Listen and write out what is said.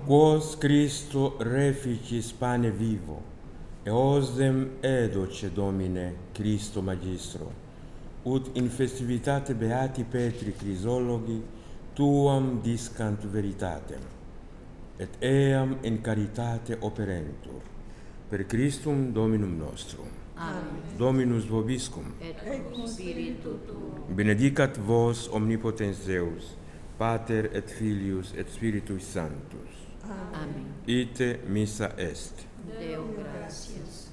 Quos Christo reficis pane vivo, eosdem edoce Domine Christo Magistro, ut in festivitate Beati Petri Crisologi tuam discant veritatem, et eam in caritate operentur, per Christum Dominum nostrum. Amen. Dominus vobiscum. Et cum spiritu tuo. Benedicat vos omnipotens Deus, Pater et Filius et Spiritus Sanctus. Amen. Ite missa est. Deo gratias.